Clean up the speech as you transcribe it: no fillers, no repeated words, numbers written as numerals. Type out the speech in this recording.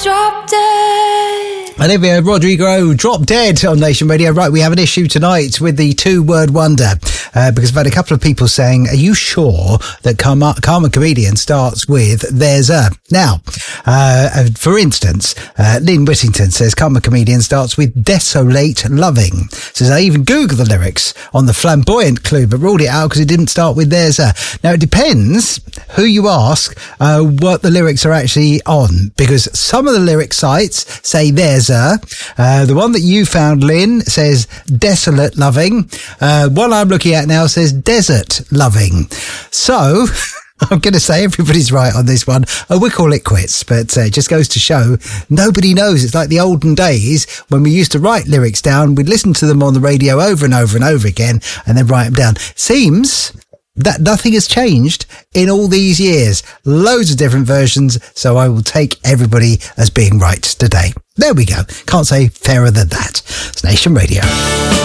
drop dead. Olivia Rodrigo, Drop Dead on Nation Radio. Right, we have an issue tonight with the two-word wonder because I've had a couple of people saying, are you sure that Karma Comedian starts with there's a? Now, for instance, Lynn Whittington says Karma Comedian starts with desolate loving. Says, I even Googled the lyrics on the flamboyant clue, but ruled it out because it didn't start with there's a. Now, it depends who you ask what the lyrics are actually on, because some of the lyric sites say there's a. The one that you found, Lynn, says desolate loving. One I'm looking at now says desert loving. So I'm going to say everybody's right on this one. We call it quits, but it just goes to show nobody knows. It's like the olden days when we used to write lyrics down. We'd listen to them on the radio over and over and over again and then write them down. Seems that nothing has changed in all these years. Loads of different versions, so I will take everybody as being right today. There we go. Can't say fairer than that. It's Nation Radio.